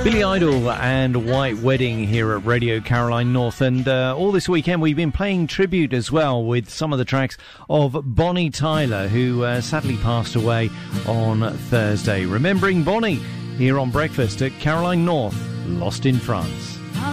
Billy Idol and White Wedding here at Radio Caroline North, and all this weekend we've been playing tribute as well with some of the tracks of Bonnie Tyler, who sadly passed away on Thursday. Remembering Bonnie here on Breakfast at Caroline North, Lost in France.